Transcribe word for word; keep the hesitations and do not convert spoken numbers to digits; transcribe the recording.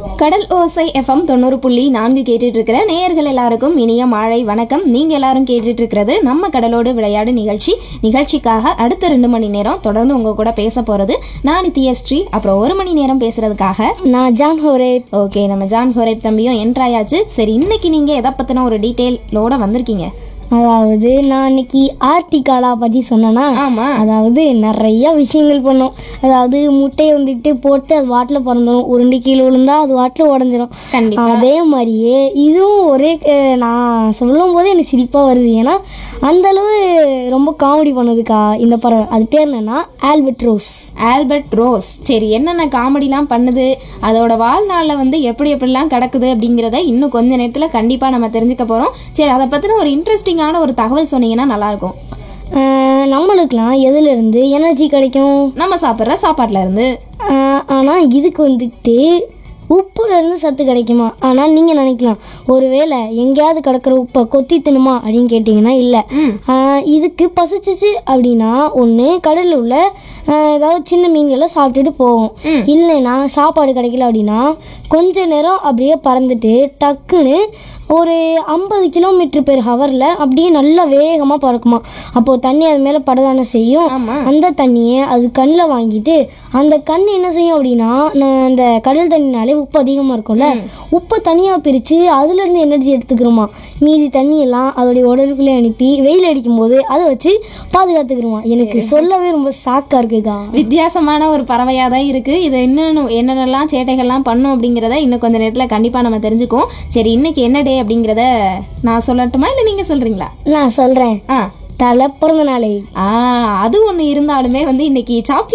கடல் ஓசை எஃப்எம் தொண்ணூறு புள்ளி நான்கு கேட்டுட்டு இருக்கிற நேயர்கள் எல்லாருக்கும் இனிய மாலை வணக்கம். நீங்க எல்லாரும் கேட்டுட்டு இருக்கிறது நம்ம கடலோடு விளையாடு நிகழ்ச்சி. நிகழ்ச்சிக்காக அடுத்த ரெண்டு மணி நேரம் தொடர்ந்து உங்க கூட பேச போறது நான் நித்யஸ்ரீ. அப்புறம் ஒரு மணி நேரம் பேசுறதுக்காக நான் ஜான் ஹோரேப். ஓகே, நம்ம ஜான் ஹோரேப் தம்பியும் என்ட்ராயாச்சு. சரி, இன்னைக்கு நீங்க எதை பத்தின ஒரு டீட்டெயிலோட வந்திருக்கீங்க? அதாவது நான் இன்னைக்கு ஆர்டிகாலா பற்றி சொன்னேன்னா, அதாவது நிறைய விஷயங்கள் பண்ணோம். அதாவது முட்டையை வந்துட்டு போட்டு அது வாட்டில் பறந்துடும், உருண்டை கீழே விழுந்தா அது வாட்டில் உடஞ்சிரும். அதே மாதிரியே இதுவும் ஒரே, நான் சொல்லும் போது எனக்கு சிரிப்பாக வருது. ஏன்னா அந்த அளவு ரொம்ப காமெடி பண்ணுதுக்கா இந்த பறவை. அது பேர் என்னன்னா ஆல்பர்ட் ரோஸ். Albert rose. சரி, என்னென்ன காமெடிலாம் பண்ணுது, அதோட வாழ்நாளில் வந்து எப்படி எப்படிலாம் கிடக்குது அப்படிங்கிறத இன்னும் கொஞ்ச நேரத்தில் கண்டிப்பாக நம்ம தெரிஞ்சுக்க போகிறோம். சரி, அதை பற்றின ஒரு இன்ட்ரெஸ்டிங்கான ஒரு தகவல் சொன்னீங்கன்னா நல்லாயிருக்கும். நம்மளுக்கெல்லாம் எதுலேருந்து எனர்ஜி கிடைக்கும்? நம்ம சாப்பிட்ற சாப்பாட்டில் இருந்து. ஆனால் இதுக்கு வந்துட்டு உப்புலேருந்து சத்து கிடைக்குமா? ஆனால் நீங்கள் நினைக்கலாம், ஒருவேளை எங்கேயாவது கிடக்கிற உப்பை கொத்தி தின்னுமா அப்படின்னு கேட்டிங்கன்னா இல்லை. இதுக்கு பசிச்சிச்சு அப்படின்னா ஒன்று கடலில் உள்ள ஏதாவது சின்ன மீன்களை சாப்பிட்டுட்டு போகும். இல்லைன்னா சாப்பாடு கிடைக்கல அப்படின்னா கொஞ்ச நேரம் அப்படியே பறந்துட்டு டக்குன்னு ஒரு ஐம்பது கிலோமீட்டர் பெர் ஹவரில் அப்படியே நல்லா வேகமாக பறக்குமா. அப்போது தண்ணி அது மேலே படதானே செய்யும். அந்த தண்ணியை அது கண்ணில் வாங்கிட்டு அந்த கண் என்ன செய்யும் அப்படின்னா, அந்த கடல் தண்ணினாலே உப்பு அதிகமாக இருக்கும்ல, உப்பை தனியாக பிரித்து அதுலேருந்து எனர்ஜி எடுத்துக்கிறோமா. மீதி தண்ணியெல்லாம் அதோடைய உடலுக்குள்ளே அனுப்பி வெயில் அடிக்கும் போது அதை வச்சு பாதுகாத்துக்கிறோமா. எனக்கு சொல்லவே ரொம்ப ஷாக்காக இருக்குக்கா. வித்தியாசமான ஒரு பறவையாக தான் இருக்குது. இது இன்னும் என்னென்னலாம் சேட்டைகள்லாம் பண்ணும் அப்படிங்கிறத இன்னும் கொஞ்சம் நேரத்தில் கண்டிப்பாக நம்ம தெரிஞ்சுக்குவோம். சரி, இன்னைக்கு என்ன டே அப்படிங்கிறத நான் சொல்லட்டுமா இல்லை நீங்கள் சொல்கிறீங்களா? நான் சொல்கிறேன். ஆ, தலை பிறந்த நாளை. ஆ, அது ஒன்று இருந்தாலுமே வந்து இன்னைக்கு சாக்லேட்